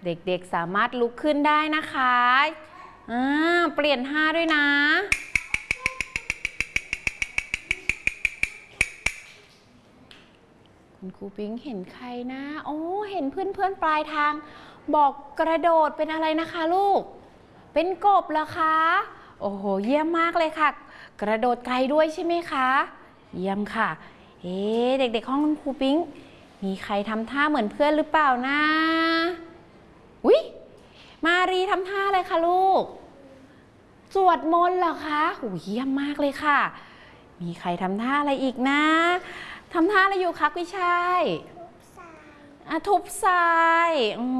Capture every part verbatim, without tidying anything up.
เด็กๆสามารถลุกขึ้นได้นะคะอ่าเปลี่ยนท่าด้วยนะคุณครูปิ๊งเห็นใครนะโอ้เห็นเพื่อนๆปลายทางบอกกระโดดเป็นอะไรนะคะลูกเป็นกบเหรอคะโอ้โหเยี่ยมมากเลยค่ะกระโดดไกลด้วยใช่ไหมคะเยี่ยมค่ะเอ๊ะเด็กๆห้องคุณครูปิ๊งมีใครทำท่าเหมือนเพื่อนหรือเปล่านะอุ๊ยมารีทำท่าอะไรคะลูกสวดมนต์เหรอคะโอ้เยี่ยมมากเลยค่ะมีใครทำท่าอะไรอีกนะทำท่าอะไรอยู่คะกุ้ยช่ายทุบทรายโอ้โห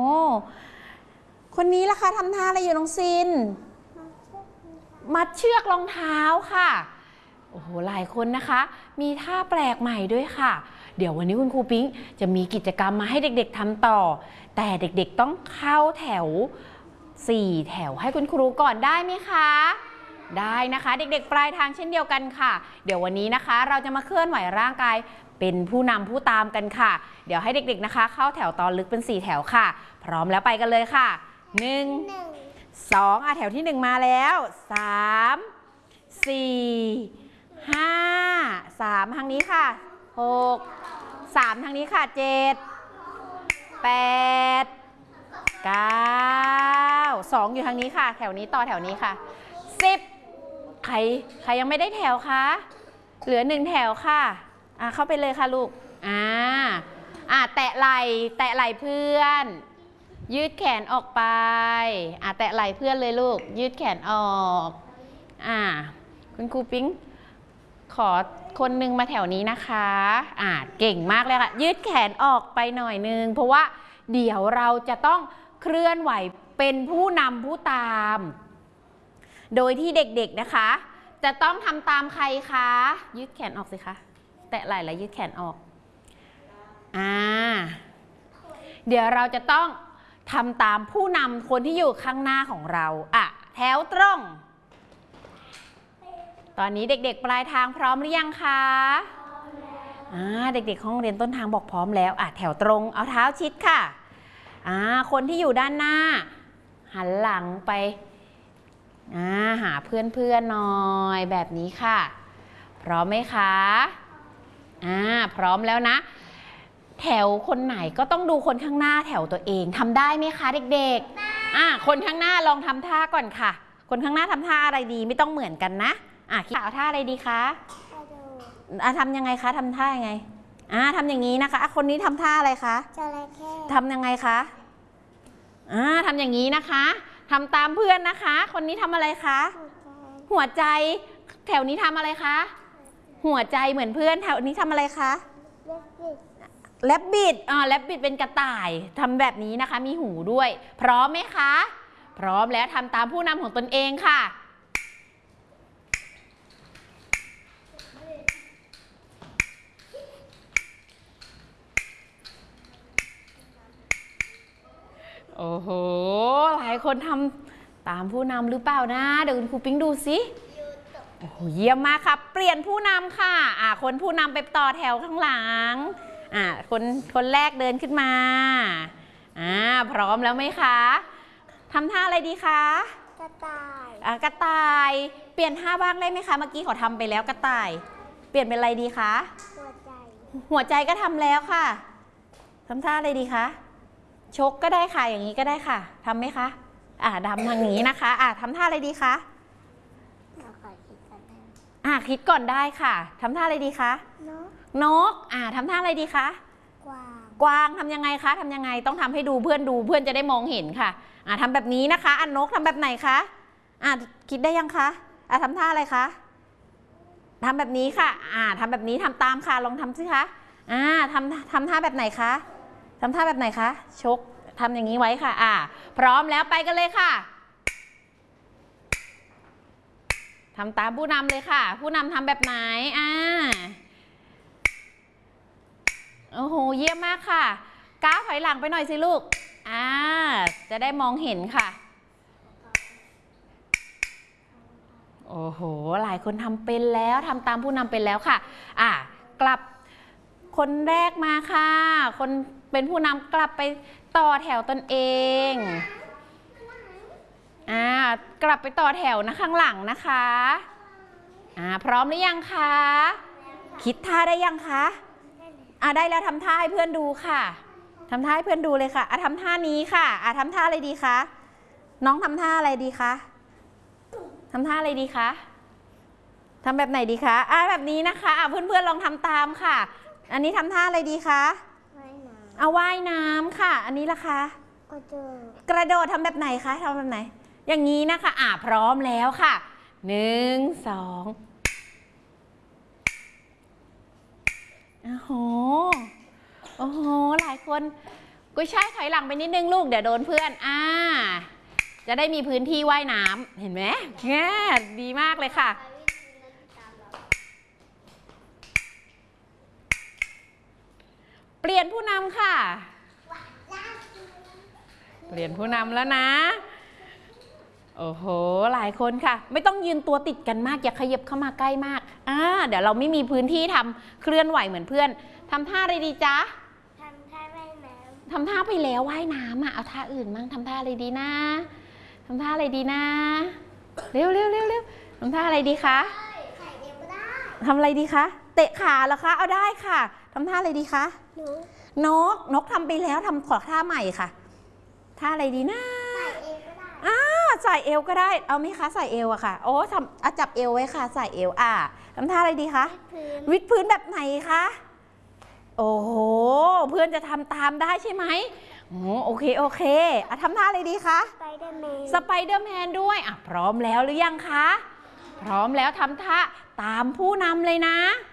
คนนี้ล่ะคะทำท่าอะไรอยู่น้องซินมัดเชือกรองเท้าค่ะโอ้โหหลายคนนะคะมีท่าแปลกใหม่ด้วยค่ะเดี๋ยววันนี้คุณครูปิ๊งจะมีกิจกรรมมาให้เด็กๆทำต่อแต่เด็กๆต้องเข้าแถวสี่แถวให้คุณครูก่อนได้ไหมคะได้นะคะเด็กๆปลายทางเช่นเดียวกันค่ะเดี๋ยววันนี้นะคะเราจะมาเคลื่อนไหวร่างกายเป็นผู้นำผู้ตามกันค่ะเดี๋ยวให้เด็กๆนะคะเข้าแถวตอนลึกเป็นสี่แถวค่ะพร้อมแล้วไปกันเลยค่ะหนึ่งสองอ่ะแถวที่หนึ่งมาแล้วสามสี่ห้าสามทางนี้ค่ะหกสามทางนี้ค่ะเจ็ดแปดเก้าสองอยู่ทางนี้ค่ะแถวนี้ต่อแถวนี้ค่ะสิบใครใครยังไม่ได้แถวคะเหลือหนึ่งแถวค่ะอ่ะเข้าไปเลยค่ะลูกอ่าอ่ะแตะไหล่แตะไหล่เพื่อนยืดแขนออกไปอ่ะแตะไหล่เพื่อนเลยลูกยืดแขนออกอ่าคุณครูปิ๊งขอคนนึงมาแถวนี้นะคะอ่าเก่งมากเลยค่ะยืดแขนออกไปหน่อยนึงเพราะว่าเดี๋ยวเราจะต้องเคลื่อนไหวเป็นผู้นำผู้ตามโดยที่เด็กๆนะคะจะต้องทำตามใครคะยืดแขนออกสิคะแตะไหล่แล้วยืดแขนออกอ่าเดี๋ยวเราจะต้องทำตามผู้นำคนที่อยู่ข้างหน้าของเราอ่ะแถวตรงตอนนี้เด็กๆปลายทางพร้อมหรือยังคะอ่าเด็กๆห้องเรียนต้นทางบอกพร้อมแล้วอ่ะแถวตรงเอาเท้าชิดค่ะอ่าคนที่อยู่ด้านหน้าหันหลังไปอ่าหาเพื่อนๆหน่อยแบบนี้ค่ะพร้อมไหมคะอ่าพร้อมแล้วนะแถวคนไหนก็ต้องดูคนข้างหน้าแถวตัวเองทำได้ไหมคะเด็กๆอ่าคนข้างหน้าลองทำท่าก่อนค่ะคนข้างหน้าทำท่าอะไรดีไม่ต้องเหมือนกันนะอ่ะคิดเอาท่าอะไรดีคะอ่ะทำยังไงคะทำท่ายังไงอ่าทำอย่างนี้นะคะอ่ะคนนี้ทำท่าอะไรคะจระเข้ทำยังไงคะอ่าทำอย่างนี้นะคะทำตามเพื่อนนะคะคนนี้ทำอะไรคะหัวใจแถวนี้ทำอะไรคะหัวใจเหมือนเพื่อนแถวนี้ทำอะไรคะแลบบิดอ่าแลบบิดเป็นกระต่ายทำแบบนี้นะคะมีหูด้วยพร้อมไหมคะพร้อมแล้วทำตามผู้นำของตนเองค่ะโอ้โหหลายคนทำตามผู้นำหรือเปล่านะเดี๋ยวคุณครูปิ๊งดูสิโอ้โหเยี่ยมมากค่ะเปลี่ยนผู้นำค่ะอ่าคนผู้นำไปต่อแถวข้างหลังอ่าคนคนแรกเดินขึ้นมาอ่าพร้อมแล้วไหมคะทำท่าอะไรดีคะกระต่ายอ่ากระต่ายเปลี่ยนท่าบ้างได้ไหมคะเมื่อกี้เขาทำไปแล้วกระต่ายเปลี่ยนเป็นอะไรดีคะหัวใจหัวใจก็ทำแล้วค่ะทำท่าอะไรดีคะชกก็ได้ค่ะอย่างนี้ก็ได้ค่ะทำไหมคะอ่าทำทางนี้นะคะอ่าทำท่าอะไรดีคะอ่าคิดก่อนได้ค่ะทำท่าอะไรดีคะนกนกอ่าทำท่าอะไรดีคะกวางกวางทำยังไงคะทำยังไงต้องทำให้ดูเพื่อนดูเพื่อนจะได้มองเห็นค่ะอ่าทำแบบนี้นะคะอันนกทำแบบไหนคะอ่าคิดได้ยังคะอ่าทำท่าอะไรคะทำแบบนี้ค่ะอ่าทำแบบนี้ทำตามค่ะลองทำสิคะอ่าทำทำท่าแบบไหนคะทำท่าแบบไหนคะชกทำอย่างนี้ไว้ค่ะอ่าพร้อมแล้วไปกันเลยค่ะทำตามผู้นำเลยค่ะผู้นำทำแบบไหนอ่าโอ้โหเยี่ยมมากค่ะก้าวถอยหลังไปหน่อยสิลูกอ่าจะได้มองเห็นค่ะโอ้โหหลายคนทำเป็นแล้วทำตามผู้นำเป็นแล้วค่ะอ่ากลับคนแรกมาค่ะคนเป็นผู้นำกลับไปต่อแถวตนเองอ่ากลับไปต่อแถวนะข้างหลังนะคะอ่าพร้อมหรือยังคะคิดท่าได้ยังคะอ่าได้แล้วทำท่าให้เพื่อนดูค่ะทำท่าให้เพื่อนดูเลยค่ะอ่ะทำท่านี้ค่ะอ่ะทำท่าอะไรดีคะน้องทำท่าอะไรดีคะทำท่าอะไรดีคะทำแบบไหนดีคะอ่ะแบบนี้นะคะอ่ะเพื่อนๆลองทำตามค่ะอันนี้ทำท่าอะไรดีคะเอาว่ายน้ำค่ะอันนี้ล่ะคะกระโดดกระโดดทำแบบไหนคะทำแบบไหนอย่างนี้นะคะอ่ะพร้อมแล้วค่ะหนึ่งสองโอ้โหโอ้โหหลายคนกุ้ยช่ายถอยหลังไปนิดนึงลูกเดี๋ยวโดนเพื่อนอ่าจะได้มีพื้นที่ว่ายน้ำเห็นไหมแง่ดีมากเลยค่ะเปลี่ยนผู้นำค่ะเปลี่ยนผู้นำแล้วนะโอ้โหหลายคนค่ะไม่ต้องยืนตัวติดกันมากอย่าขยับเข้ามาใกล้มากอ่าเดี๋ยวเราไม่มีพื้นที่ทำเคลื่อนไหวเหมือนเพื่อนทำท่าอะไรดีจ๊ะทำท่าว่ายน้ำทำท่าไปแล้วว่ายน้ำอ่ะเอาท่าอื่นมั่งทำท่าอะไรดีนะทำท่าอะไรดีนะเร็วเร็วเร็วเร็วทำท่าอะไรดีคะทำอะไรดีคะเตะขาเหรอคะเอาได้ค่ะทำท่าอะไรดีคะนกนกทำไปแล้วทำขอท่าใหม่ค่ะท่าอะไรดีนะอ่าใส่เอวก็ได้เอาไหมคะใส่เอวอะค่ะโอ้ทำอะจับเอวไว้ค่ะใส่เอวอ่าทำท่าอะไรดีคะวิดพื้นแบบไหนคะโอ้โหเพื่อนจะทำตามได้ใช่ไหมโอ้โอเคโอเคอะทำท่าอะไรดีคะสไปเดอร์แมนสไปเดอร์แมนด้วยอ่ะพร้อมแล้วหรือยังคะพร้อมแล้วทำท่าตามผู้นำเลยนะ